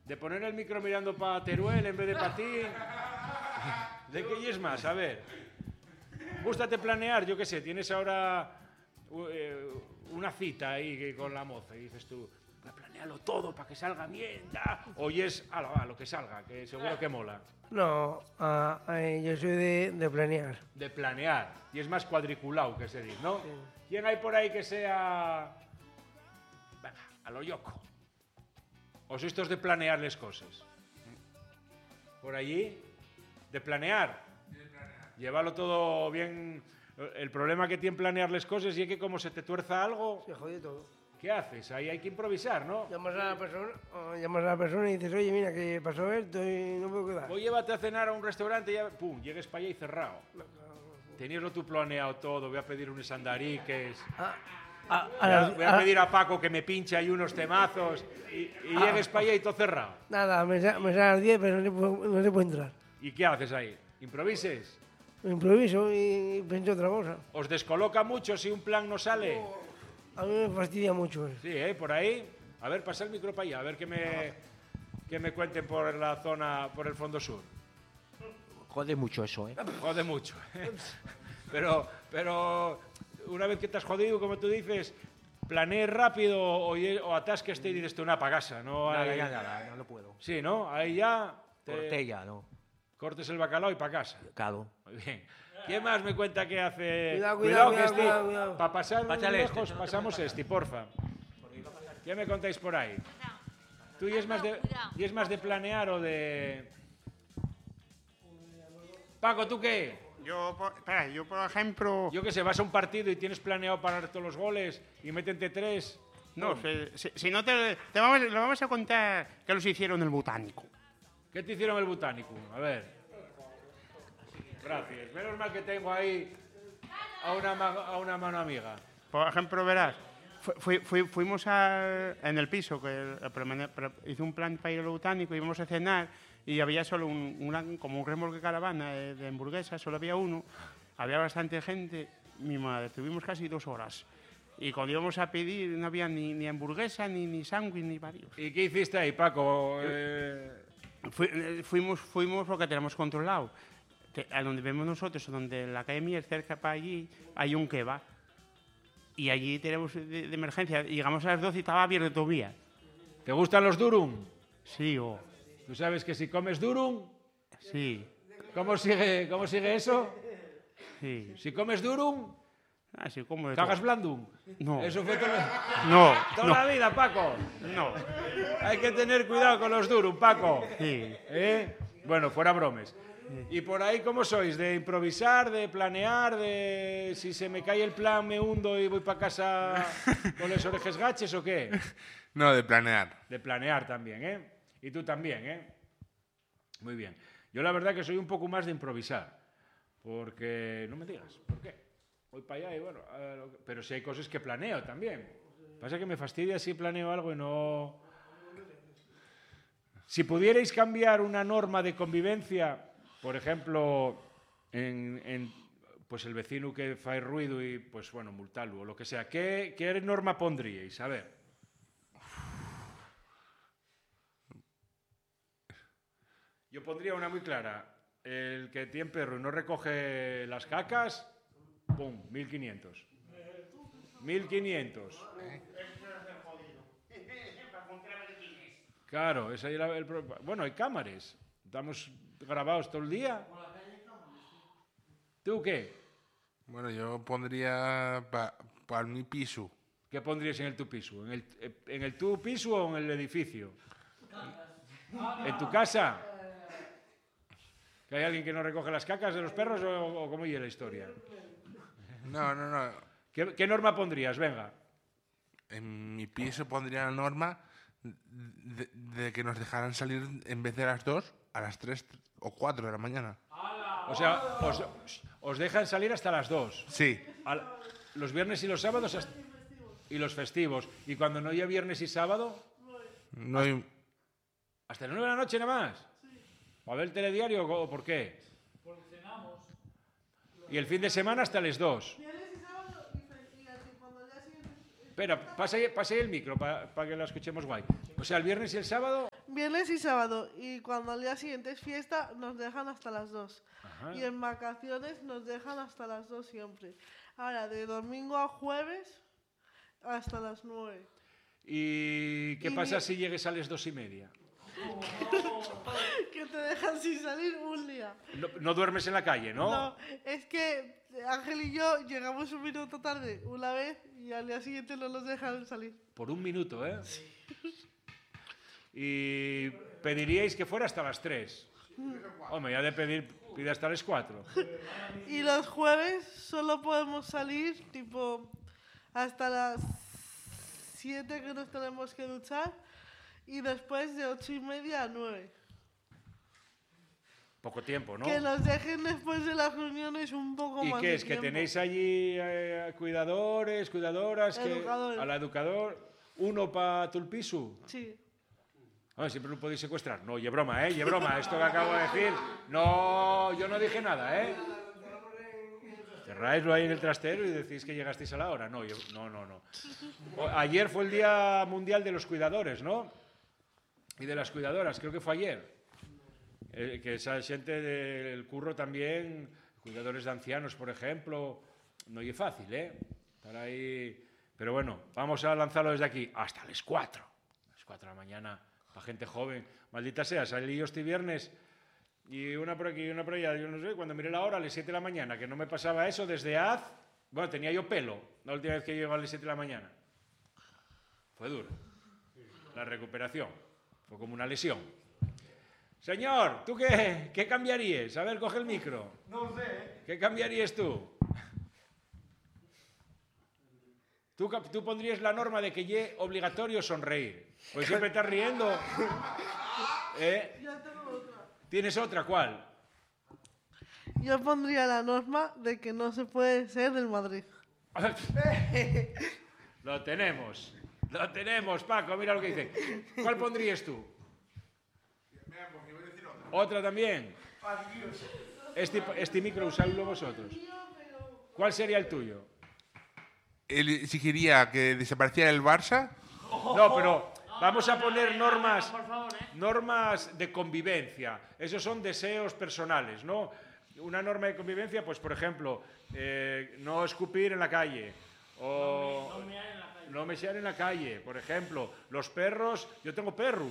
De poner el micro mirando para Teruel en vez de para ti. ¿De qué y es más? A ver. Gústate planear, yo qué sé, tienes ahora una cita ahí con la moza y dices tú, planéalo todo para que salga bien, da. Oyes, lo que salga, que seguro que mola. No, yo soy de planear. De planear. Y es más cuadriculado que se dice, ¿no? Sí. ¿Quién hay por ahí que sea... Venga, a lo yoco. ¿O sois estos de planear las cosas? Por allí, de planear. Llévalo todo bien. El problema que tiene planear las cosas es que como se te tuerza algo... Se jode todo. ¿Qué haces? Ahí hay que improvisar, ¿no? Llamas a la persona y dices, oye, mira, que pasó esto y no puedo quedar. O llévate a cenar a un restaurante y ya, pum, llegues para allá y cerrado. Teníaslo tú planeado todo, voy a pedir unos andariques... voy a pedir a Paco que me pinche ahí unos temazos y llegues para allá y todo cerrado. Nada, me sale a las 10, pero no se puede entrar. ¿Y qué haces ahí? ¿Improvises? Improviso y pienso otra cosa. ¿Os descoloca mucho si un plan no sale? A mí me fastidia mucho eso. Sí, por ahí. A ver, pasa el micro para allá, a ver que me cuenten por la zona, por el fondo sur. Jode mucho eso, ¿eh? Jode mucho. Pero una vez que te has jodido, como tú dices, planees rápido o atasques y dices tú, para casa. No, nada, no lo puedo. Sí, ¿no? Ahí ya... Cortella, ¿no? Cortes el bacalao y para casa. Claro. Muy bien. ¿Quién más me cuenta que hace...? Cuidado. Para pasar lejos, pasamos porfa. ¿Qué me contáis por ahí? ¿Tú y es más de planear o de...? Paco, ¿tú qué? Yo, por ejemplo... Yo qué sé, vas a un partido y tienes planeado parar todos los goles y métete 3. No, si no lo vamos a contar que los hicieron en el Botánico. ¿Qué te hicieron el Botánico? A ver. Gracias. Menos mal que tengo ahí a una mano amiga. Por ejemplo, verás, fuimos en el piso, que hice un plan para ir al Botánico, íbamos a cenar y había solo como un remolque caravana de hamburguesas, solo había uno, había bastante gente, mi madre, estuvimos casi 2 horas. Y cuando íbamos a pedir no había ni hamburguesa, ni sándwich, ni varios. ¿Y qué hiciste ahí, Paco? Fuimos porque tenemos controlado. A donde vemos nosotros, donde en la calle Mier, cerca para allí, hay un kebab. Y allí tenemos de emergencia. Llegamos a las 12 y estaba abierto todavía. ¿Te gustan los durum? Sí, ¿Tú sabes que si comes durum? Sí. ¿Cómo sigue eso? Sí. Si comes durum... Así como de ¿Cagas todo. blandum? No. Eso fue toda la vida, Paco. No. Hay que tener cuidado con los durum, Paco. Sí. Bueno, fuera bromes. ¿Y por ahí cómo sois? ¿De improvisar, de planear, de si se me cae el plan me hundo y voy para casa con las orejas gaches o qué? No, de planear. De planear también, ¿eh? Y tú también, ¿eh? Muy bien. Yo la verdad que soy un poco más de improvisar. Porque, no me digas, ¿por qué? Voy para allá y bueno, pero si hay cosas que planeo también. Pasa que me fastidia si planeo algo y no... Si pudierais cambiar una norma de convivencia, por ejemplo, pues el vecino que fa ruido y, pues bueno, multarlo o lo que sea, ¿qué norma pondríais? A ver. Yo pondría una muy clara. El que tiene perro y no recoge las cacas, ¡pum! 1.500. 1.500. Claro, ese era el problema. Bueno, hay cámaras. Estamos grabados todo el día. ¿Tú qué? Bueno, yo pondría para mi piso. ¿Qué pondrías en el tu piso? ¿En el tu piso o en el edificio? ¿En tu casa? ¿Que hay alguien que no recoge las cacas de los perros o cómo iba la historia? No. ¿Qué norma pondrías? Venga. En mi piso pondría la norma de que nos dejaran salir en vez de las 2, a las 3 o 4 de la mañana. O sea, os dejan salir hasta las 2. Sí. Los viernes y los sábados y los festivos. ¿Y cuando no haya viernes y sábado? No hay... ¿Hasta las 9 de la noche nada más? ¿O a ver el telediario o por qué? Porque cenamos. Y el fin de semana hasta las 2. Viernes y sábado y cuando ya sigue Espera, pase el micro para que lo escuchemos guay. O sea, el viernes y el sábado... Viernes y sábado. Y cuando al día siguiente es fiesta, nos dejan hasta las 2. Ajá. Y en vacaciones nos dejan hasta las 2 siempre. Ahora, de domingo a jueves, hasta las 9. ¿Y qué Y pasa vi- si llegues a las 2:30? Que te dejan sin salir un día. No duermes en la calle, ¿no? No, es que Ángel y yo llegamos un minuto tarde una vez y al día siguiente no nos dejaron salir. Por un minuto, ¿eh? Y pediríais que fuera hasta las 3. Hombre, ya de pedir, pide hasta las 4. Y los jueves solo podemos salir tipo hasta las 7 que nos tenemos que duchar y después de 8:30 a 9. Poco tiempo, ¿no? Que nos dejen después de las reuniones un poco ¿Y más qué de es? ¿Que tiempo. tenéis allí cuidadores, cuidadoras? Educadores. A la educador, uno para tu piso. Sí. Ah, siempre lo podéis secuestrar. No, y broma, ¿eh? Y broma. Esto que acabo de decir, no, yo no dije nada, ¿eh? Cerráislo ahí en el trastero y decís que llegasteis a la hora. No, no. Ayer fue el Día Mundial de los Cuidadores, ¿no? Y de las cuidadoras, creo que fue ayer. Que esa gente del curro también, cuidadores de ancianos, por ejemplo, no es fácil, ¿eh? Estar ahí... Pero bueno, vamos a lanzarlo desde aquí hasta las 4. Las 4 de la mañana, para gente joven. Maldita sea, salí yo este viernes y una por aquí y una por allá. Yo no sé, cuando miré la hora, a las 7 de la mañana, que no me pasaba eso desde Bueno, tenía yo pelo la última vez que llego a las 7 de la mañana. Fue duro. La recuperación. Fue como una lesión. Señor, ¿tú qué cambiarías? A ver, coge el micro. No sé. ¿Qué cambiarías tú? ¿Tú pondrías la norma de que es obligatorio sonreír? Pues siempre estás riendo. Yo tengo otra. ¿Tienes otra? ¿Cuál? Yo pondría la norma de que no se puede ser del Madrid. Lo tenemos, Paco, mira lo que dice. ¿Cuál pondrías tú? ¿Otra también? Este micro usadlo vosotros. ¿Cuál sería el tuyo? Si quería que desapareciera el Barça, No, pero vamos a poner normas de convivencia. Esos son deseos personales, ¿no? Una norma de convivencia, pues por ejemplo, no escupir en la calle o no mesear en la calle, por ejemplo. Los perros, yo tengo perro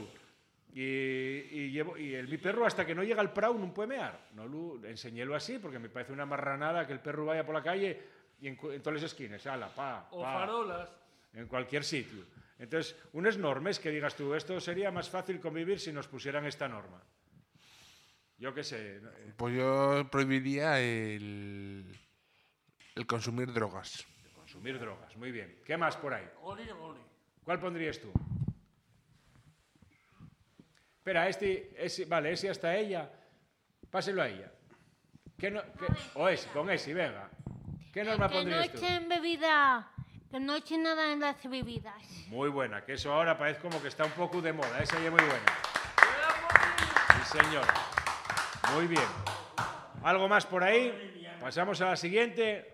y mi perro hasta que no llega al prau no puede mear. No enseñélo así porque me parece una marranada que el perro vaya por la calle y en todas las esquinas, O farolas. en cualquier sitio. Entonces, unas normas que digas tú, esto sería más fácil convivir si nos pusieran esta norma. Yo qué sé. pues yo prohibiría el consumir drogas. Consumir drogas, muy bien. ¿Qué más por ahí? Oli, oli. ¿Cuál pondrías tú? Espera, vale, ese hasta ella. Páselo a ella. Con ese, venga. ¿Qué norma Que no pondrías tú? echen bebida, que no echen nada en las bebidas. Muy buena, que eso ahora parece como que está un poco de moda. Esa ya es muy buena. Sí, señor. Muy bien. ¿Algo más por ahí? Pasamos a la siguiente.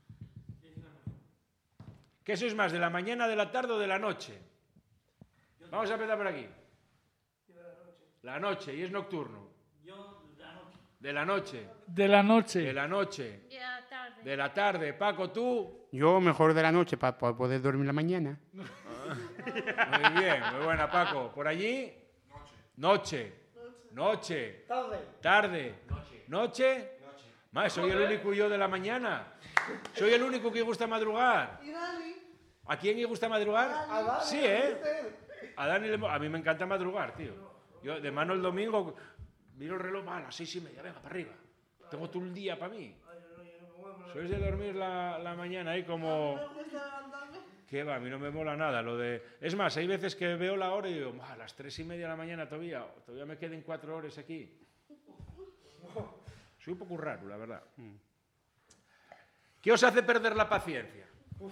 ¿Qué sois más, de la mañana, de la tarde o de la noche? Vamos a empezar por aquí. La noche, y es nocturno. De la noche. De la noche. De la noche. De la tarde. De la tarde. Paco, tú. Yo mejor de la noche para poder dormir la mañana. Muy bien, muy buena, Paco. ¿Por allí? Noche. Noche. Tarde. Noche. Más, soy el único yo de la mañana. Soy el único que gusta madrugar. ¿Y Dani? ¿A quién le gusta madrugar? Sí, ¿eh? A Dani a mí me encanta madrugar, tío. Yo de mano el domingo miro el reloj, a las 6:30, venga, para arriba. Tengo todo el día para mí. Sois de dormir la mañana ahí como... ¿No me gusta levantarme? ¿Qué va? A mí no me mola nada lo de... Es más, hay veces que veo la hora y digo, a las 3:30 de la mañana todavía me queden 4 horas aquí. Soy un poco raro, la verdad. ¿Qué os hace perder la paciencia?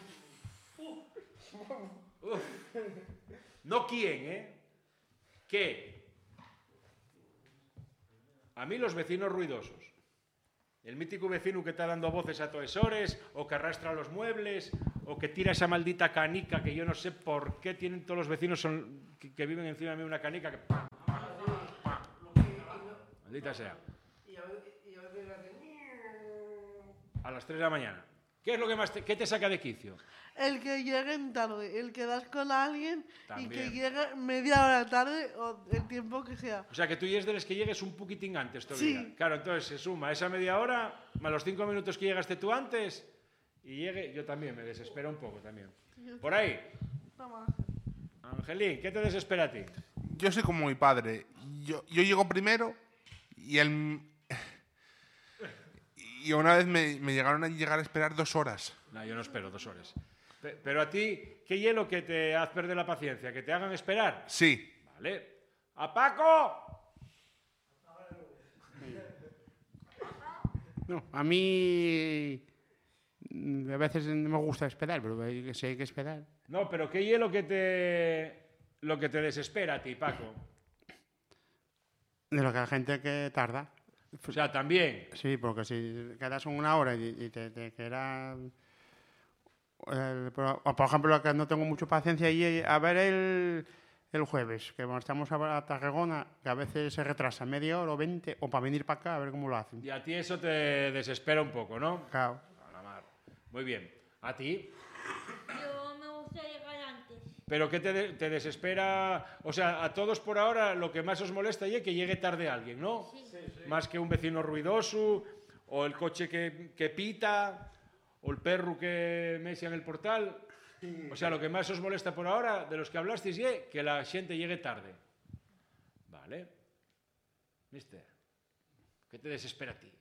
Uf. No quién, ¿eh? ¿Qué? A mí los vecinos ruidosos. El mítico vecino que está dando voces a todas horas, o que arrastra los muebles, o que tira esa maldita canica que yo no sé por qué tienen todos los vecinos que viven encima de mí una canica que... Maldita sea. A las 3 de la mañana. ¿Qué es lo que más qué te saca de quicio? El que lleguen tarde, el que das con alguien También. y que llegue media hora tarde o el tiempo que sea. O sea, que tú y es de los que llegues un poquitín antes todavía. Sí. Claro, entonces se suma esa media hora, más los 5 minutos que llegaste tú antes, y llegue... Yo también me desespero un poco también. Por ahí, Toma. Angelín, ¿qué te desespera a ti? Yo soy como mi padre. Yo llego primero y él... Y una vez me llegaron a llegar a esperar 2 horas. No, yo no espero 2 horas. Pero a ti, ¿qué hielo que te hace perder la paciencia? ¿Que te hagan esperar? Sí. Vale. ¡A Paco! No, a mí a veces no me gusta esperar, pero si hay que esperar. No, pero ¿qué hielo que te desespera a ti, Paco? De lo que la gente que tarda. O sea, también. Sí, porque si quedas 1 hora y te queda... por ejemplo, lo que no tengo mucha paciencia y a ver el jueves, que cuando estamos a Tarragona, que a veces se retrasa media hora o 20, o para venir para acá a ver cómo lo hacen. Y a ti eso te desespera un poco, ¿no? Claro. A la mar. Muy bien. ¿A ti? Yo me gusta llegar antes. ¿Pero qué te desespera? O sea, a todos por ahora lo que más os molesta es que llegue tarde alguien, ¿no? Sí. Más que un vecino ruidoso, o el coche que pita, o el perro que mesia en el portal. O sea, lo que más os molesta por ahora, de los que hablasteis, es que la gente llegue tarde. Vale. Mister, ¿qué te desespera a ti?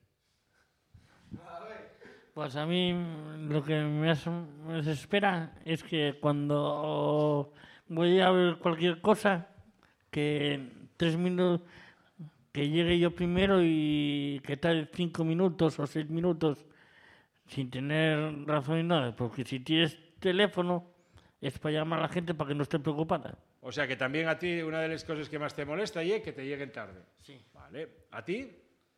Pues a mí lo que me desespera es que cuando voy a ver cualquier cosa, que 3 minutos, que llegue yo primero y que tarde 5 minutos o 6 minutos sin tener razón ni nada, porque si tienes teléfono es para llamar a la gente para que no esté preocupada. O sea, que también a ti una de las cosas que más te molesta es que te lleguen tarde. Sí. Vale. ¿A ti?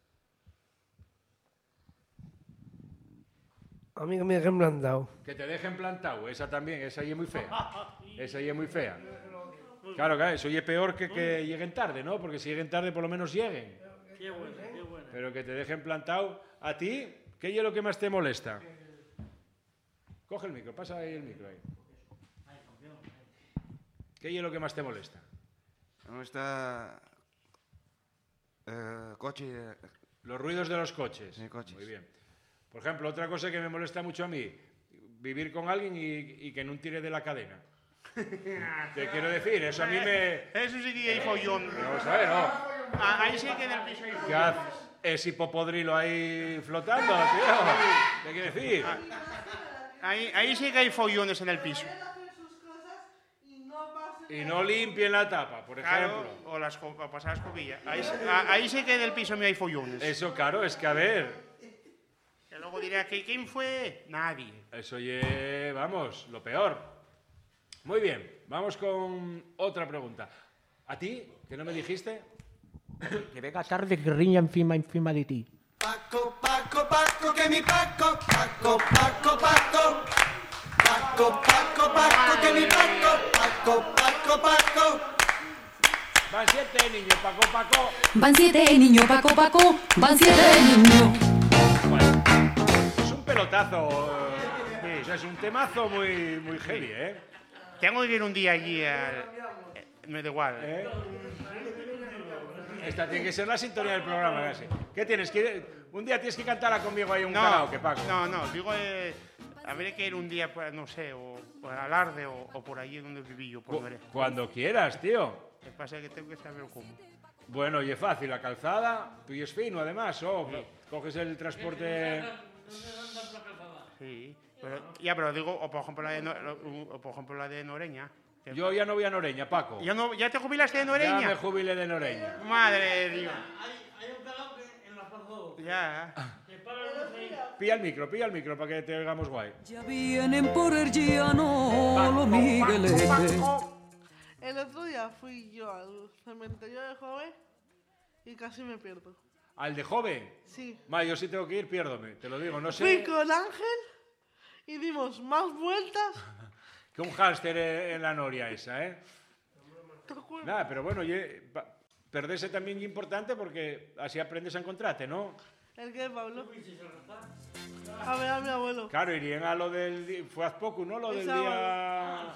A mí que me dejen plantado. Que te dejen plantado, esa también, esa ahí es muy fea. Esa ahí es muy fea. Claro, eso y es peor que lleguen tarde, ¿no? Porque si lleguen tarde por lo menos lleguen. Qué bueno, qué bueno. Pero que te dejen plantado. ¿A ti? ¿Qué es lo que más te molesta? Coge el micro, pasa ahí el micro ahí. ¿Qué es lo que más te molesta? No está coche. Los ruidos de los coches. Sí, coches. Muy bien. Por ejemplo, otra cosa que me molesta mucho a mí, vivir con alguien y que no tire de la cadena. Te quiero decir, eso a mí me... Eso sí que hay follón. Vamos a ver, ¿no? Ahí sí que en el piso hay ¿Qué follón. haces? Es hipopodrilo ahí flotando, tío. ¿Qué quiere decir? Ahí sí que hay follones en el piso. Y no limpien la tapa, por ejemplo. Claro, o pasar la escobilla. Ahí sí que en el piso me hay follones. Eso, claro, es que a ver... Que luego dirá que ¿quién fue? Nadie. Eso ye, vamos, lo peor. Muy bien, vamos con otra pregunta. ¿A ti? ¿Que no me dijiste? Que venga tarde que riña encima de ti. Paco, Paco, Paco, que mi Paco, Paco, Paco, Paco. Paco, Paco, Paco, que mi Paco, Paco, Paco, Paco. Van 7 niños, Paco, Paco. Van 7 niños, Paco, Paco. Van 7 niños. Bueno, es un pelotazo. O sea, es un temazo muy, muy heavy, ¿eh? Tengo que ir un día allí me da igual. Esta tiene que ser la sintonía del programa, casi. ¿Qué tienes que ir? Un día tienes que cantarla conmigo ahí un karaoke, Paco. No, digo, habría que ir un día, pues, no sé, o por Alarde o por allí donde viví yo, por Veré. Cuando quieras, tío. Lo que pasa es que tengo que saber cómo. Bueno, y es fácil, la calzada, tú y es fino, además, coges el transporte... Sí, pero digo, o por ejemplo la de Noreña. Yo ya no voy a Noreña, Paco. ¿Ya te jubilaste de Noreña? Ya me jubilé de Noreña. Madre de Dios. Hay un karaoke en la Plaza 2. Ya. Pilla el micro para que te oigamos guay. Ya vienen por el llano los migueletes. El otro día fui yo al cementerio de Joven y casi me pierdo. ¿Al de joven? Sí. Ma, yo sí tengo que ir, piérdome, te lo digo, no sé... Fui con Ángel y dimos más vueltas. Que un hámster en la noria esa, ¿eh? Nada, pero bueno, perderse también es importante porque así aprendes a encontrarte, ¿no? ¿El qué, Pablo? A ver a mi abuelo. Claro, irían a lo del... Fue hace poco, ¿no? Lo del día...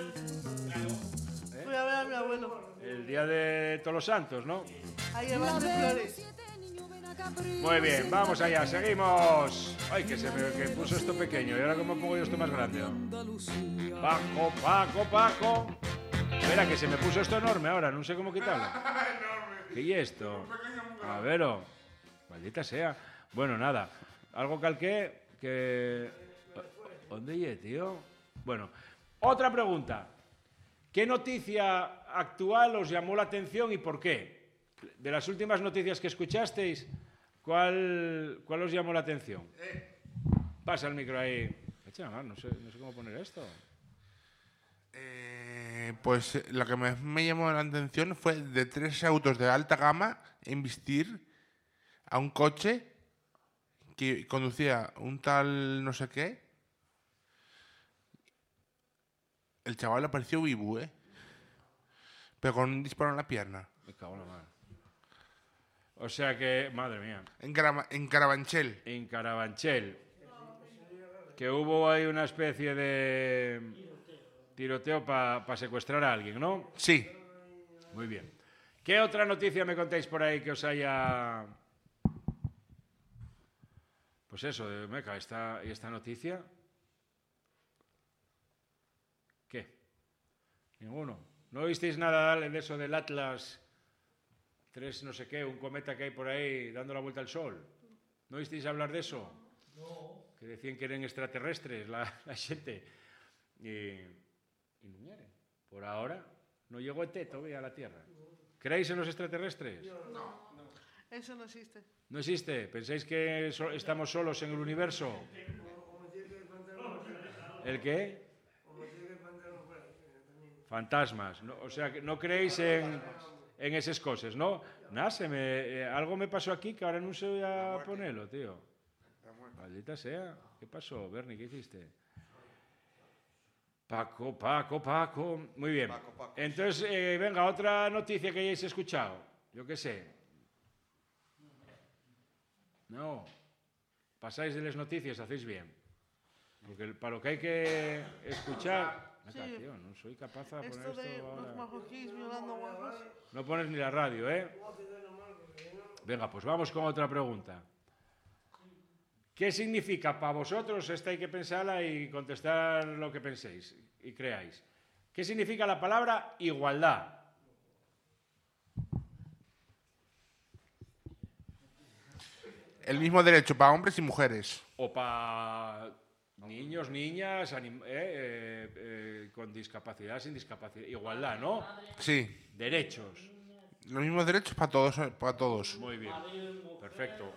Fui a ver a mi abuelo. El día de Todos los Santos, ¿no? A llevarme flores. Muy bien, vamos allá, seguimos. Ay, que se me puso esto pequeño. ¿Y ahora cómo pongo yo esto más grande? Paco, Paco, Paco. Espera, que se me puso esto enorme ahora. No sé cómo quitarlo. ¿Qué es esto? A ver, maldita sea. Bueno, nada. Algo calqué que... ¿Dónde llegué, tío? Bueno, otra pregunta. ¿Qué noticia actual os llamó la atención y por qué? De las últimas noticias que escuchasteis, ¿cuál os llamó la atención? Pasa el micro ahí. Echa, no sé cómo poner esto. Pues lo que me llamó la atención fue de 3 autos de alta gama investir a un coche que conducía un tal no sé qué. El chaval apareció vivo, pero con un disparo en la pierna. Me cago en la mano. O sea que, madre mía. En Carabanchel. En Carabanchel. Que hubo ahí una especie de tiroteo para secuestrar a alguien, ¿no? Sí. Muy bien. ¿Qué otra noticia me contáis por ahí que os haya... Pues eso, Meca, esta noticia... ¿Qué? Ninguno. ¿No visteis nada de eso del Atlas 3 no sé qué, un cometa que hay por ahí dando la vuelta al Sol? ¿No visteis hablar de eso? No. Que decían que eran extraterrestres la gente. Y no vienen. Por ahora no llegó ET todavía a la Tierra. ¿Creéis en los extraterrestres? No. Eso no existe. ¿No existe? ¿Pensáis que estamos solos en el universo? ¿El qué? Fantasmas. No, o sea, que no creéis en esas cosas, ¿no? Nada, algo me pasó aquí que ahora no sé voy a ponerlo, tío. Maldita sea. ¿Qué pasó, Bernie? ¿Qué hiciste? Paco. Muy bien. Paco. Entonces, venga, otra noticia que hayáis escuchado. Yo qué sé. No. Pasáis de las noticias, hacéis bien. Porque para lo que hay que escuchar... Sí. Tío, no soy capaz de poner Esto de esto ahora. los marroquíes violando guapas. No pones ni la radio, ¿eh? Venga, pues vamos con otra pregunta. ¿Qué significa para vosotros? Esta hay que pensarla y contestar lo que penséis y creáis. ¿Qué significa la palabra igualdad? El mismo derecho para hombres y mujeres. O para niños, niñas, con discapacidad, sin discapacidad. Igualdad, ¿no? Sí. Derechos. Los mismos derechos para todos. Muy bien. Perfecto.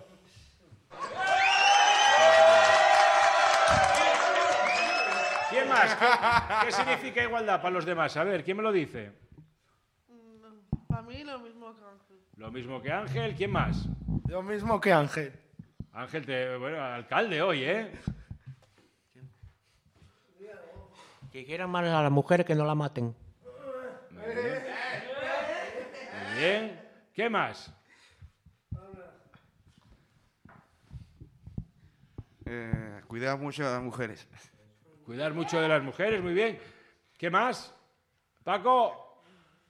¿Quién más? ¿Qué significa igualdad para los demás? A ver, ¿quién me lo dice? Para mí lo mismo que Ángel. Lo mismo que Ángel. ¿Quién más? Lo mismo que Ángel. Ángel, bueno, alcalde hoy, ¿eh? Que quieran más a la mujer que no la maten. Muy bien. ¿Qué más? Cuidar mucho a las mujeres. Cuidar mucho de las mujeres, muy bien. ¿Qué más? Paco.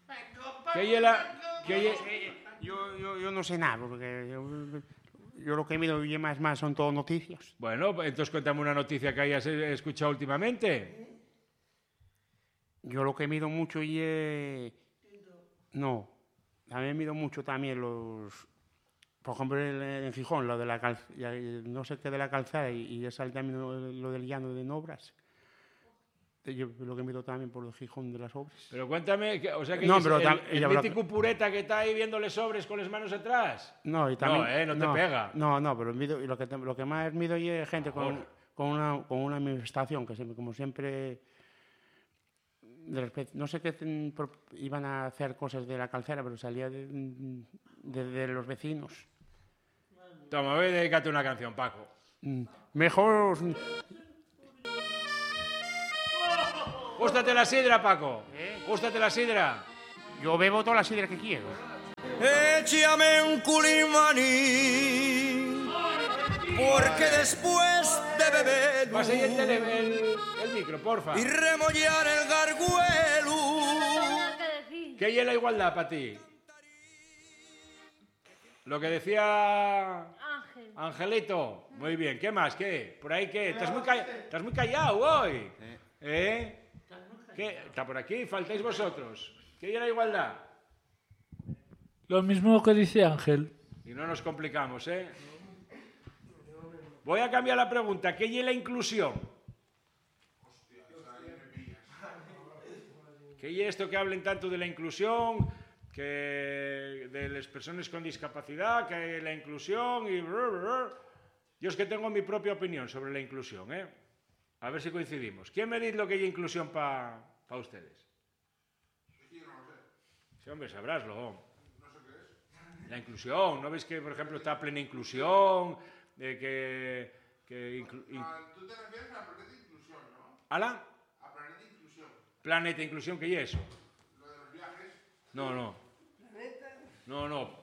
Yo no sé nada, porque yo lo que miro y más son todo noticias. Bueno, entonces cuéntame una noticia que hayas escuchado últimamente. Yo lo que miro mucho y... No, también miro mucho también los... Por ejemplo, en Gijón, lo de la calzada, no sé qué de la calzada, y ya sale también lo del llano de Obras. Yo lo que miro también por el Gijón de las obras. Pero cuéntame, o sea que no, el mítico pureta que está ahí viéndole sobres con las manos atrás. No, y también, no te pega. No, pero lo que más mido es gente con una manifestación, que como siempre... No sé qué iban a hacer cosas de la calzera, pero salía de los vecinos. Toma, voy a dedicarte una canción, Paco. Mejor... Gústate la sidra, Paco. Gústate la sidra. Yo bebo toda la sidra que quiero. Échame un culimaní, porque después de beber Pasa ahí el micro, porfa. y remollar el garguelo. ¿Qué ¿Qué es la igualdad para ti? Lo que decía Ángel. Angelito. Muy bien. ¿Qué más? ¿Qué? ¿Por ahí qué? Estás muy callado hoy. ¿Eh? ¿Qué? Está por aquí, faltáis vosotros. ¿Qué es la igualdad? Lo mismo que dice Ángel. Y no nos complicamos, ¿eh? Voy a cambiar la pregunta. ¿Qué es la inclusión? ¿Qué es esto que hablen tanto de la inclusión, que de las personas con discapacidad, que la inclusión y... Yo es que tengo mi propia opinión sobre la inclusión, ¿eh? A ver si coincidimos. ¿Quién me dice lo que es inclusión para ustedes? Sí, hombre, sabráslo. La inclusión, ¿no veis que, por ejemplo, está plena inclusión? Tú te refieres a planeta inclusión, ¿no? ¿Ala? A planeta inclusión. Planeta inclusión, ¿qué es eso? Lo de los viajes. No. No.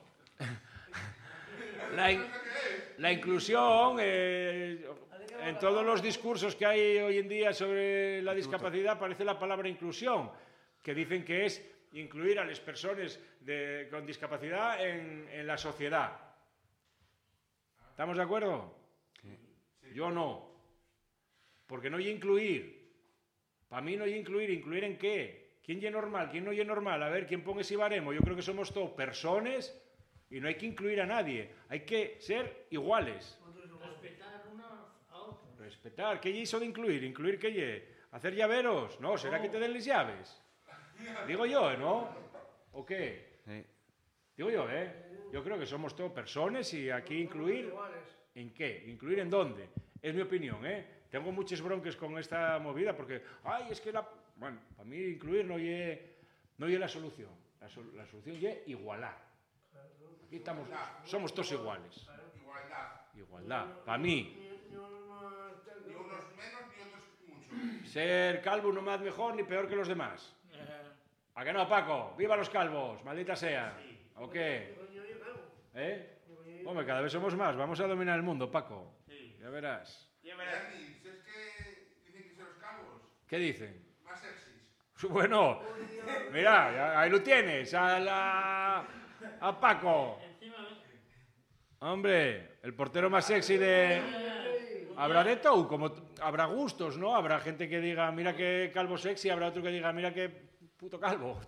La inclusión, en todos los discursos que hay hoy en día sobre la discapacidad aparece la palabra inclusión, que dicen que es incluir a las personas con discapacidad en la sociedad. ¿Estamos de acuerdo? Yo no. Porque no hay incluir. Para mí no hay incluir. ¿Incluir en qué? ¿Quién es normal? ¿Quién no es normal? A ver, ¿quién pone ese baremo? Yo creo que somos todos personas y no hay que incluir a nadie. Hay que ser iguales. Respetar uno a otro. Respetar. ¿Qué es eso de incluir? ¿Incluir qué es? ¿Hacer llaveros? No, ¿será que te den las llaves? Digo yo, ¿no? ¿O qué? Sí. Digo yo, ¿eh? Yo creo que somos todos personas y aquí incluir... ¿En qué? ¿Incluir en dónde? Es mi opinión, ¿eh? Tengo muchos bronques con esta movida porque... ¡Ay, es que la... Bueno, para mí incluir no es la solución. La solución es igualar. Aquí estamos... Somos todos iguales. Igualdad. Para mí. Ni unos menos ni otros mucho. Ser calvo no más mejor ni peor que los demás. ¿A que no, Paco? ¡Viva los calvos! ¡Maldita sea! ¿O qué? ¿Eh? Hombre, cada vez somos más. Vamos a dominar el mundo, Paco. Ya verás. Dani, ¿sabes qué dicen que son los calvos? ¿Qué dicen? Más sexys. Bueno, mira, ahí lo tienes. A Paco. Hombre, el portero más sexy de... Habrá de todo, como habrá gustos, ¿no? Habrá gente que diga, mira qué calvo sexy, habrá otro que diga, mira qué puto calvo.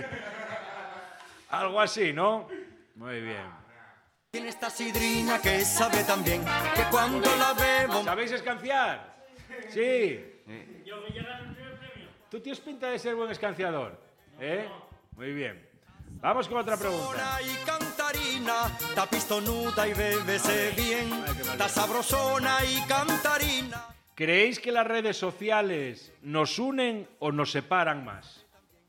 Algo así, ¿no? Muy bien. Tiene esta sidrina que sabe tan bien que cuando la bebo... ¿Sabéis escanciar? Sí. Yo me llegas el primer premio. Tú tienes pinta de ser buen escanciador, ¿eh? Muy bien. Vamos con otra pregunta. Y cantarina, ta pistonuda y bébese bien, ta sabrosona y cantarina. ¿Creéis que las redes sociales nos unen o nos separan más?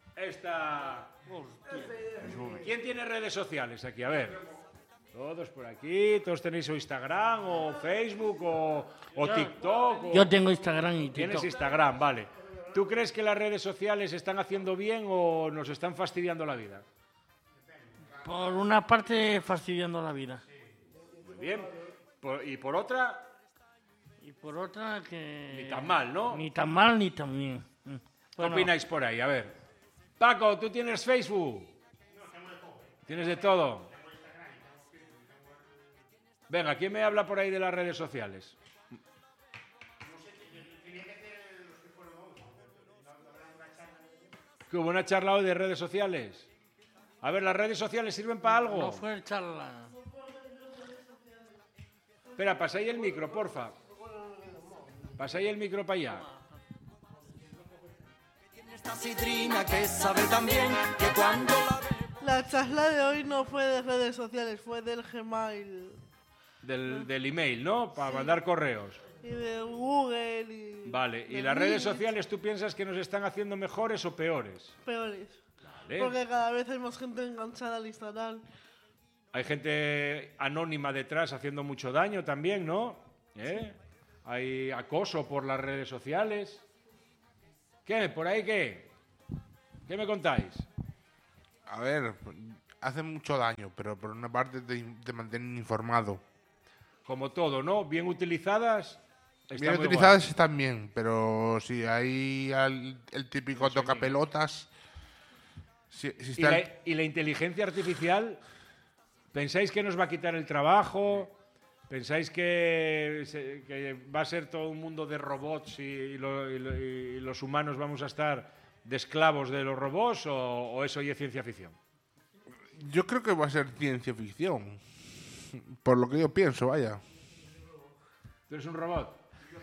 ¿Quién tiene redes sociales aquí? A ver. Todos por aquí, todos tenéis o Instagram o Facebook o TikTok. Yo tengo Instagram y TikTok. Tienes Instagram, vale. ¿Tú crees que las redes sociales están haciendo bien o nos están fastidiando la vida? Por una parte, fastidiando la vida. Muy bien. ¿Y por otra? Y por otra que... Ni tan mal, ¿no? Ni tan mal ni tan bien. ¿Qué opináis por ahí? A ver. Paco, ¿tú tienes Facebook? ¿Tienes de todo? Venga, ¿quién me habla por ahí de las redes sociales? ¿Que hubo una charla hoy de redes sociales? A ver, ¿las redes sociales sirven para algo? No fue charla. Espera, pasáis el micro, porfa. Pasáis el micro para allá. Esta sidrina que sabe tan bien que cuando La charla de hoy no fue de redes sociales, fue del Gmail. Del email, ¿no? Para mandar correos. Y de Google y... Vale, ¿y de las redes Meet. sociales tú piensas que nos están haciendo mejores o peores? Peores. Vale. Porque cada vez hay más gente enganchada al Instagram. Hay gente anónima detrás haciendo mucho daño también, ¿no? ¿Eh? Hay acoso por las redes sociales. ¿Qué? ¿Por ahí qué? ¿Qué me contáis? A ver, hace mucho daño, pero por una parte te mantienen informado. Como todo, ¿no? Bien utilizadas. Está Bien muy utilizadas guay. están bien, pero si hay el típico tocapelotas... Si está ¿Y la inteligencia artificial? ¿Pensáis que nos va a quitar el trabajo? ¿Pensáis que va a ser todo un mundo de robots y los humanos vamos a estar de esclavos de los robots o eso ya es ciencia ficción? Yo creo que va a ser ciencia ficción. Por lo que yo pienso, vaya. ¿Tú eres un robot?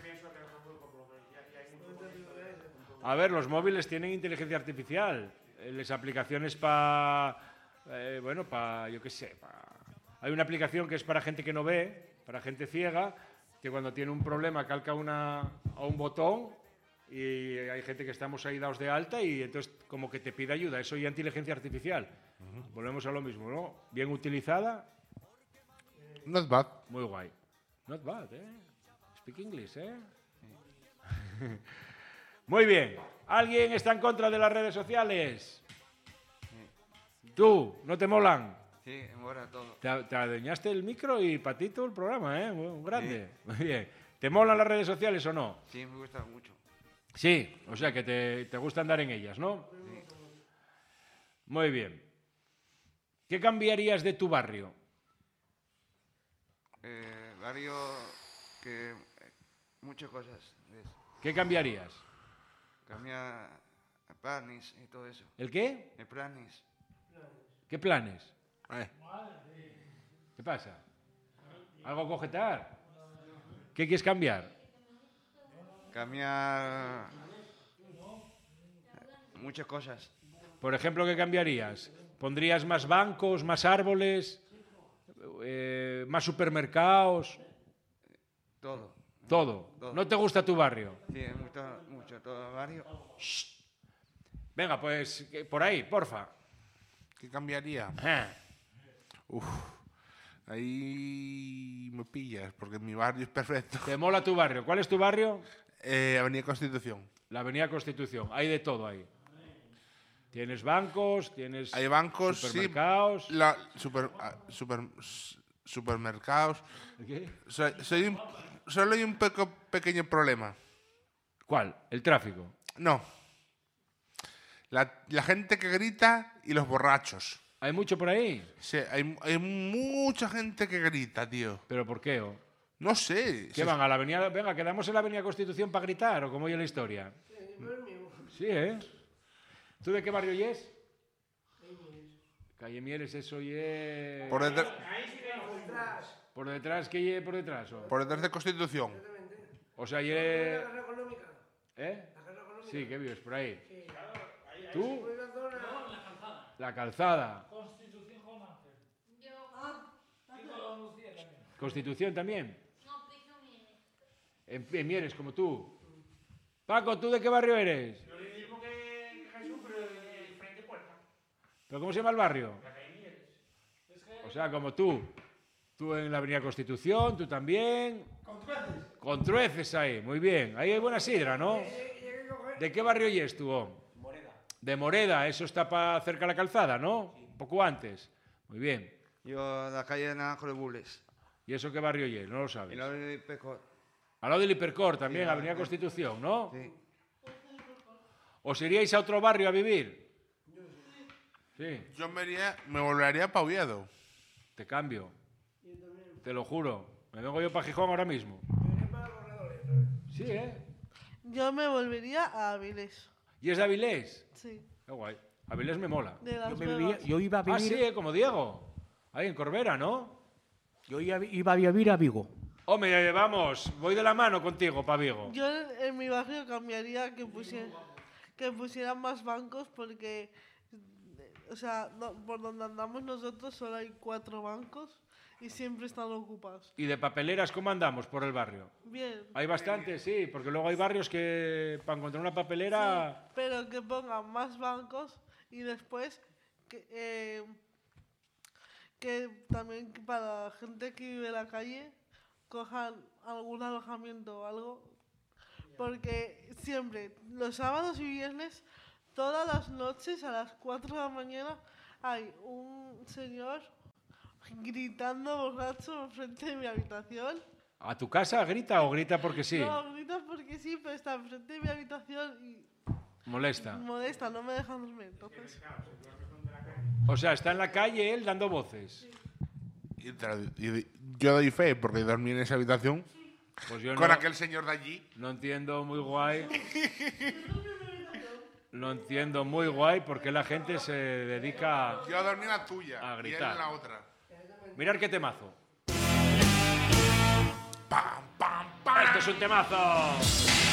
A ver, los móviles tienen inteligencia artificial. Las aplicaciones para... bueno, para... Yo qué sé. Hay una aplicación que es para gente que no ve, para gente ciega, que cuando tiene un problema calca a un botón y hay gente que estamos ahí dados de alta y entonces como que te pide ayuda. Eso ya es inteligencia artificial. Volvemos a lo mismo, ¿no? Bien utilizada. Not bad. Muy guay. Not bad, ¿eh? Speak English, ¿eh? Muy bien. ¿Alguien está en contra de las redes sociales? ¿Tú? ¿No te molan? Sí, mola todo. Te adueñaste el micro y para ti todo el programa, ¿eh? Muy grande. Sí. Muy bien. ¿Te molan las redes sociales o no? Sí, me gusta mucho. Sí, o sea que te gusta andar en ellas, ¿no? Sí. Muy bien. ¿Qué cambiarías de tu barrio? Barrio que... muchas cosas. ¿Qué cambiarías? Cambia planes y todo eso. ¿El qué? Planes. ¿Qué planes? ¿Qué pasa? ¿Algo a cogetar? ¿Qué quieres cambiar? Cambiar muchas cosas. Por ejemplo, ¿qué cambiarías? ¿Pondrías más bancos, más árboles, más supermercados? Todo. Todo. ¿No te gusta tu barrio? Sí, me gusta mucho todo el barrio. Shh. Venga, pues por ahí, porfa. ¿Qué cambiaría? Uf, ahí me pillas, porque mi barrio es perfecto. ¿Te mola tu barrio? ¿Cuál es tu barrio? Avenida Constitución. La Avenida Constitución. Hay de todo ahí. Tienes bancos, tienes hay bancos, supermercados. Sí, supermercados. ¿Qué? Solo hay un pequeño problema. ¿Cuál? ¿El tráfico? No. La gente que grita y los borrachos. ¿Hay mucho por ahí? Sí, hay mucha gente que grita, tío. ¿Pero por qué? No sé. ¿Qué van a la avenida? Venga, ¿quedamos en la Avenida Constitución para gritar o cómo oye la historia? Sí, ¿eh? ¿Tú de qué barrio es? Calle Mieres, eso es... Por detrás. ¿Por detrás? ¿Qué es por detrás? Por detrás de Constitución. O sea, ¿eh? Sí, ¿qué vives por ahí? ¿Tú? La calzada. Constitución con Ángel. ¿Constitución también? No, piso Mieres. En Mieres, como tú. Paco, ¿tú de qué barrio eres? Yo lo mismo que Jesús, pero de frente puerta. ¿Pero cómo se llama el barrio? La calle Mieres. O sea, como tú. Tú en la Avenida Constitución, tú también. Con trueces. Con trueces ahí, muy bien. Ahí hay buena sidra, ¿no? ¿De qué barrio es tú? Moreda. De Moreda, eso está cerca de la calzada, ¿no? Un poco antes. Muy bien. Yo la calle de Naranjo de Bules. ¿Y eso qué barrio es? No lo sabes. Y la de Pecor. Al lado del Hipercor también, Sí, Avenida Constitución, ¿no? Sí. ¿Os iríais a otro barrio a vivir? Sí. Yo me volvería para Oviedo. Te cambio. Te lo juro. Me vengo yo para Gijón ahora mismo. Sí, ¿eh? Yo me volvería a Avilés. ¿Y es de Avilés? Sí. Qué guay. Avilés me mola. De Las Yo Vegas. iba a vivir... Ah, sí, como Diego. Ahí en Corbera, ¿no? Yo iba a vivir a Vigo. Hombre, vamos, voy de la mano contigo, pa' Vigo. Yo en mi barrio cambiaría que pusieran más bancos porque, o sea, por donde andamos nosotros solo hay 4 bancos y siempre están ocupados. ¿Y de papeleras cómo andamos por el barrio? Bien. Hay bastantes, sí, porque luego hay barrios que para encontrar una papelera... Sí, pero que pongan más bancos y después que también para la gente que vive en la calle cojan algún alojamiento o algo Porque siempre, los sábados y viernes, todas las noches a las 4 de la mañana, hay un señor gritando borracho enfrente de mi habitación. ¿A tu casa grita o grita porque sí? No, grita porque sí, pero está enfrente de mi habitación y Molesta. molesta, no me dejan dormir. Entonces, O sea, está en la calle él dando voces. Y yo doy fe, porque dormí en esa habitación Pues yo con no, aquel señor de allí. no entiendo muy guay. No entiendo muy guay por qué la gente se dedica Yo dormí en la tuya a y él gritar. en la otra. Mirad qué temazo. ¡Pam, pam, pam! ¡Esto es un temazo!